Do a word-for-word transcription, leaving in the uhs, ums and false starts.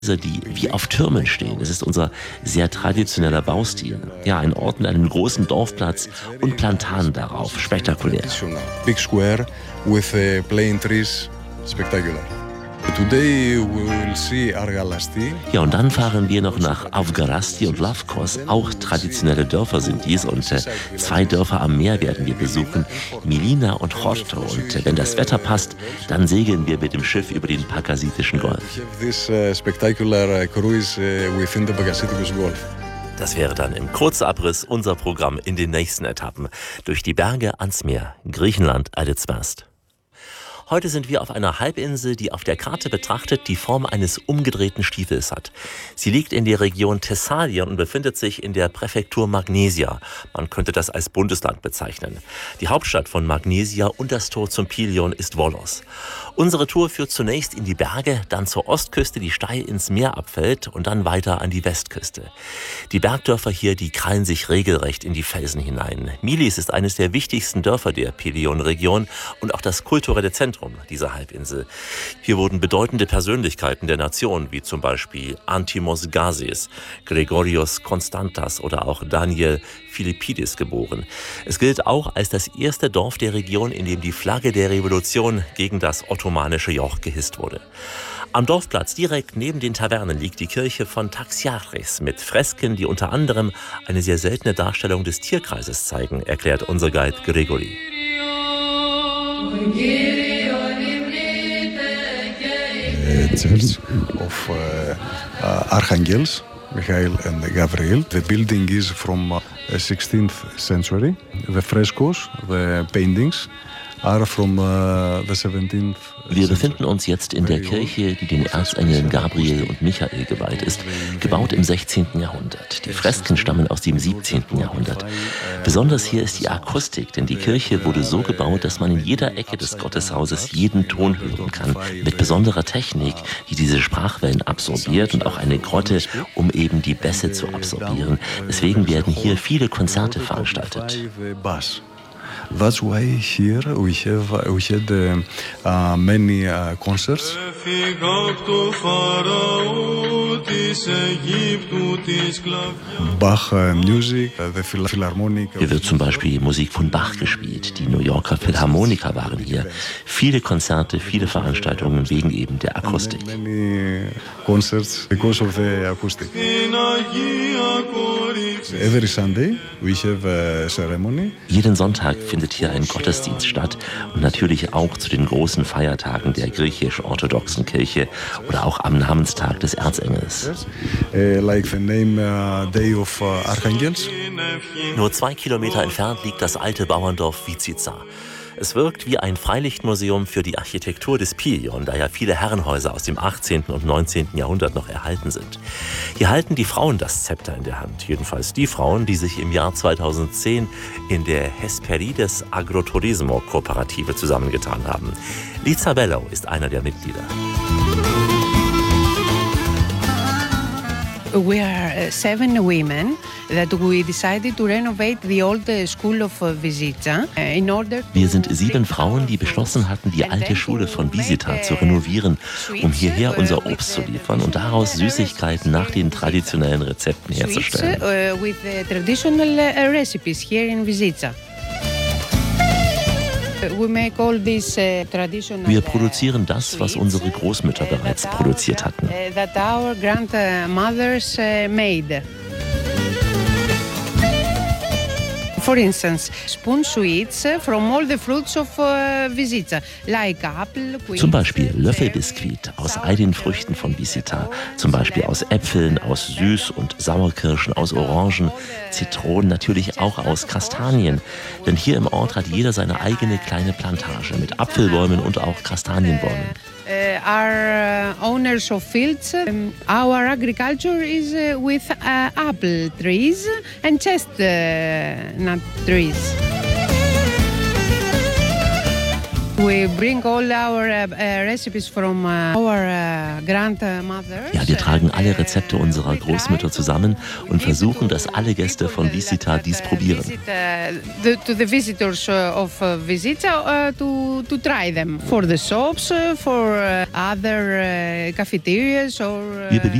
die wie auf Türmen stehen. Es ist unser sehr traditioneller Baustil. Ja, ein Ort mit einem großen Dorfplatz und Plantanen darauf. Spektakulär. Big square with uh, plane trees. Spectacular. Today we will see Argalasti. Ja, und dann fahren wir noch nach Avgarasti und Lavkos. Auch traditionelle Dörfer sind dies und äh, zwei Dörfer am Meer werden wir besuchen, Milina und Chorto. Und äh, wenn das Wetter passt, dann segeln wir mit dem Schiff über den Pakasitischen Golf. This uh, spectacular uh, cruise uh, within the Pakasitikos Golf. Das wäre dann im Kurzabriss unser Programm in den nächsten Etappen. Durch die Berge ans Meer, Griechenland at its best. Heute sind wir auf einer Halbinsel, die auf der Karte betrachtet die Form eines umgedrehten Stiefels hat. Sie liegt in der Region Thessalien und befindet sich in der Präfektur Magnesia. Man könnte das als Bundesland bezeichnen. Die Hauptstadt von Magnesia und das Tor zum Pilion ist Volos. Unsere Tour führt zunächst in die Berge, dann zur Ostküste, die steil ins Meer abfällt und dann weiter an die Westküste. Die Bergdörfer hier, die krallen sich regelrecht in die Felsen hinein. Milis ist eines der wichtigsten Dörfer der Pilion-Region und auch das kulturelle Zentrum dieser Halbinsel. Hier wurden bedeutende Persönlichkeiten der Nation, wie zum Beispiel Antimos Gazis, Gregorios Konstantas oder auch Daniel Philippidis geboren. Es gilt auch als das erste Dorf der Region, in dem die Flagge der Revolution gegen das ottomanische Joch gehisst wurde. Am Dorfplatz direkt neben den Tavernen liegt die Kirche von Taxiaris mit Fresken, die unter anderem eine sehr seltene Darstellung des Tierkreises zeigen, erklärt unser Guide Grigori. The Church of uh, uh, Archangels, Michael and Gabriel. The building is from uh, sixteenth century. The frescoes, the paintings are from uh, the seventeenth. Wir befinden uns jetzt in der Kirche, die den Erzengeln Gabriel und Michael geweiht ist, gebaut im sechzehnten Jahrhundert. Die Fresken stammen aus dem siebzehnten Jahrhundert. Besonders hier ist die Akustik, denn die Kirche wurde so gebaut, dass man in jeder Ecke des Gotteshauses jeden Ton hören kann, mit besonderer Technik, die diese Sprachwellen absorbiert und auch eine Grotte, um eben die Bässe zu absorbieren. Deswegen werden hier viele Konzerte veranstaltet. That's why here we have we had uh, uh, many uh, concerts. Bach uh, music, uh, the Philharmonic. Hier wird zum Beispiel Musik von Bach gespielt. Die New Yorker Philharmoniker waren hier. Viele Konzerte, viele Veranstaltungen wegen eben der Akustik. Many concerts because of the acoustic. Every Sunday we have a ceremony. Jeden Sonntag findet hier ein Gottesdienst statt und natürlich auch zu den großen Feiertagen der griechisch-orthodoxen Kirche oder auch am Namenstag des Erzengels. Uh, like the name uh, Day of uh, Archangels. Nur zwei Kilometer entfernt liegt das alte Bauerndorf Vizica. Es wirkt wie ein Freilichtmuseum für die Architektur des Pilion, da ja viele Herrenhäuser aus dem achtzehnten und neunzehnten Jahrhundert noch erhalten sind. Hier halten die Frauen das Zepter in der Hand, jedenfalls die Frauen, die sich im Jahr zweitausendzehn in der Hesperides Agroturismo Kooperative zusammengetan haben. Liza Bello ist einer der Mitglieder. We are seven women that we decided to renovate the old school of Vizica in order. Wir sind sieben Frauen, die beschlossen hatten, die alte Schule von Vizica zu renovieren, um hierher unser Obst zu liefern und daraus Süßigkeiten nach den traditionellen Rezepten herzustellen. With the traditional recipes here in Vizica. Wir produzieren das, was unsere Großmütter bereits produziert hatten. For instance, spoon sweets from all the fruits of Vizica, like apple. Zum Beispiel Löffelbiskuit aus all den Früchten von Vizica, zum Beispiel aus Äpfeln, aus Süß- und Sauerkirschen, aus Orangen, Zitronen, natürlich auch aus Kastanien. Denn hier im Ort hat jeder seine eigene kleine Plantage mit Apfelbäumen und auch Kastanienbäumen. Uh, are uh, owners of fields. Um, our agriculture is uh, with uh, apple trees and chestnut trees. We bring all our uh, uh, recipes from uh, our uh, grandmothers. Ja, wir tragen alle Rezepte unserer Großmütter zusammen und versuchen, dass alle Gäste von Visita dies probieren. To the visitors of Visita to to try them for the shops, for other cafeterias or.